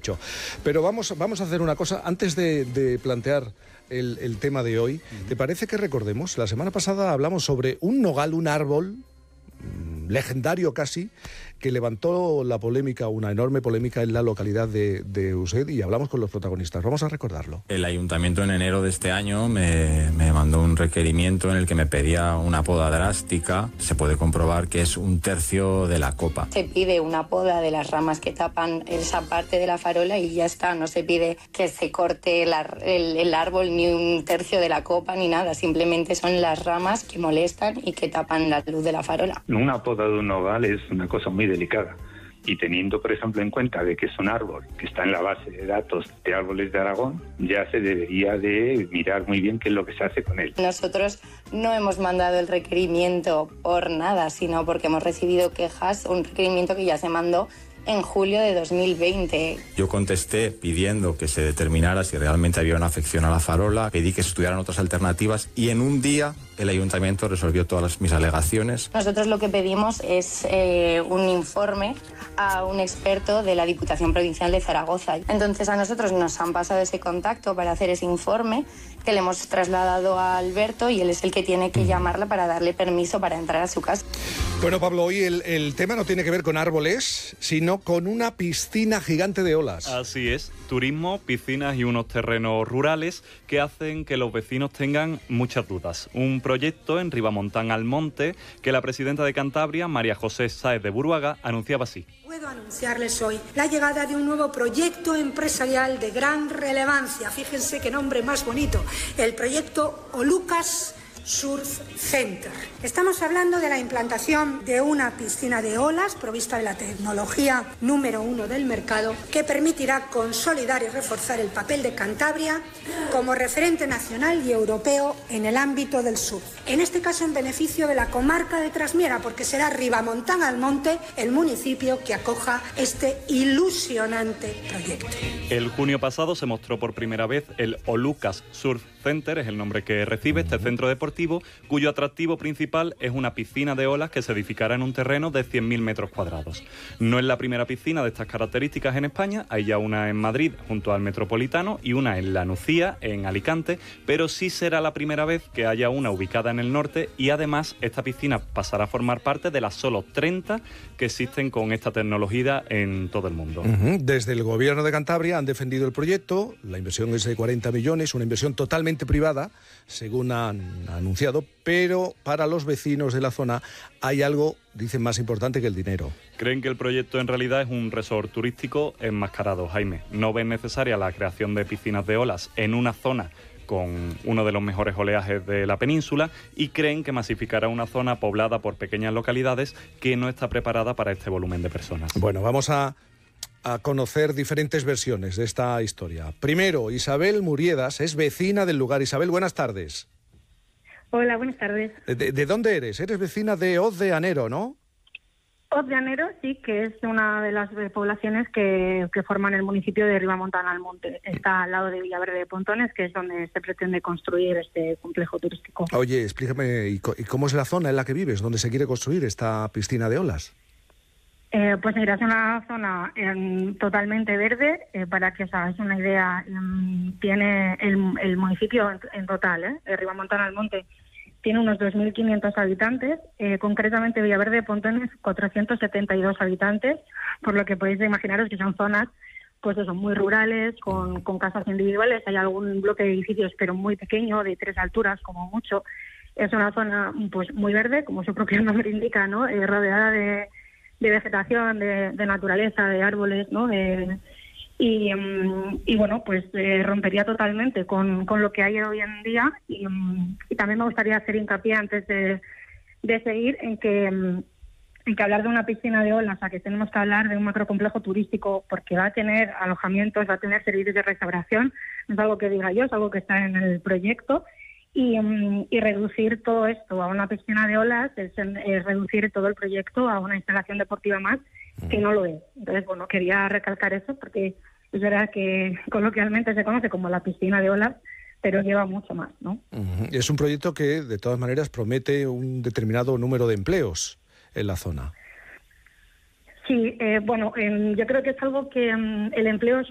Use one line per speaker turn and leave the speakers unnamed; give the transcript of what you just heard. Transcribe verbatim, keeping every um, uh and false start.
dicho. Pero vamos, vamos a hacer una cosa, antes de, de plantear el, el tema de hoy, ¿te parece que recordemos? La semana pasada hablamos sobre un nogal, un árbol legendario casi, que levantó la polémica, una enorme polémica en la localidad de, de Uset, y hablamos con los protagonistas. Vamos a recordarlo.
El ayuntamiento en enero de este año me, me mandó un requerimiento en el que me pedía una poda drástica. Se puede comprobar que es un tercio de la copa.
Se pide una poda de las ramas que tapan esa parte de la farola y ya está. No se pide que se corte la, el, el árbol ni un tercio de la copa ni nada. Simplemente son las ramas que molestan y que tapan la luz de la farola.
Una poda de un nogal es una cosa muy delicada, y teniendo por ejemplo en cuenta de que es un árbol que está en la base de datos de árboles de Aragón, ya se debería de mirar muy bien qué es lo que se hace con él.
Nosotros no hemos mandado el requerimiento por nada, sino porque hemos recibido quejas, un requerimiento que ya se mandó en julio de dos mil veinte.
Yo contesté pidiendo que se determinara si realmente había una afección a la farola, pedí que se estudiaran otras alternativas y en un día el ayuntamiento resolvió todas mis alegaciones.
Nosotros lo que pedimos es eh, un informe a un experto de la Diputación Provincial de Zaragoza. Entonces a nosotros nos han pasado ese contacto para hacer ese informe, que le hemos trasladado a Alberto y él es el que tiene que llamarla para darle permiso para entrar a su casa.
Bueno, Pablo, hoy el, el tema no tiene que ver con árboles, sino con una piscina gigante de olas.
Así es, turismo, piscinas y unos terrenos rurales que hacen que los vecinos tengan muchas dudas. Un proyecto en Ribamontán al Monte que la presidenta de Cantabria, María José Sáez de Buruaga, anunciaba así.
Puedo anunciarles hoy la llegada de un nuevo proyecto empresarial de gran relevancia. Fíjense qué nombre más bonito, el proyecto Olucas Surf Center. Estamos hablando de la implantación de una piscina de olas provista de la tecnología número uno del mercado, que permitirá consolidar y reforzar el papel de Cantabria como referente nacional y europeo en el ámbito del surf. En este caso en beneficio de la comarca de Trasmiera, porque será Ribamontán al Monte el municipio que acoja este ilusionante proyecto.
El junio pasado se mostró por primera vez el Olucas Surf Center, es el nombre que recibe este centro deportivo, cuyo atractivo principal es una piscina de olas que se edificará en un terreno de cien mil metros cuadrados. No es la primera piscina de estas características en España, hay ya una en Madrid junto al Metropolitano y una en La Nucía, en Alicante, pero sí será la primera vez que haya una ubicada en el norte y además esta piscina pasará a formar parte de las solo treinta que existen con esta tecnología en todo el mundo.
Uh-huh. Desde el gobierno de Cantabria han defendido el proyecto, la inversión es de cuarenta millones, una inversión totalmente privada, según han anunciado, pero para los vecinos de la zona hay algo, dicen, más importante que el dinero.
Creen que el proyecto en realidad es un resort turístico enmascarado, Jaime. No ven necesaria la creación de piscinas de olas en una zona con uno de los mejores oleajes de la península y creen que masificará una zona poblada por pequeñas localidades que no está preparada para este volumen de personas.
Bueno, vamos a, a conocer diferentes versiones de esta historia. Primero, Isabel Muriedas es vecina del lugar. Isabel, buenas tardes.
Hola, buenas tardes.
¿De, de dónde eres? Eres vecina de Hoz de Anero, ¿no?
Hoz de Anero, sí, que es una de las poblaciones que, que forman el municipio de Ribamontán al Monte. Está al lado de Villaverde de Pontones, que es donde se pretende construir este complejo turístico.
Oye, explícame, ¿y cómo es la zona en la que vives, donde se quiere construir esta piscina de olas?
Eh, pues mira, es una zona eh, totalmente verde. Eh, para que os hagáis una idea, eh, tiene el, el municipio en, en total, eh, Ribamontán al Monte, tiene unos dos mil quinientos habitantes, eh, concretamente Villaverde de Pontones cuatrocientos setenta y dos habitantes, por lo que podéis imaginaros que son zonas pues eso, muy rurales, con, con casas individuales. Hay algún bloque de edificios, pero muy pequeño, de tres alturas como mucho. Es una zona pues muy verde, como su propio nombre indica, ¿no? Eh, rodeada de, de vegetación, de, de naturaleza, de árboles, ¿no? De, Y, y bueno, pues eh, rompería totalmente con, con lo que hay hoy en día y, y también me gustaría hacer hincapié antes de, de seguir en que, en que hablar de una piscina de olas, a que tenemos que hablar de un macrocomplejo turístico porque va a tener alojamientos, va a tener servicios de restauración, no es algo que diga yo, es algo que está en el proyecto y, y reducir todo esto a una piscina de olas es, es reducir todo el proyecto a una instalación deportiva más que no lo es. Entonces, bueno, quería recalcar eso porque es verdad que coloquialmente se conoce como la piscina de olas, pero lleva mucho más, ¿no?
Uh-huh. Es un proyecto que, de todas maneras, promete un determinado número de empleos en la zona.
Sí, eh, bueno, eh, yo creo que es algo que um, el empleo es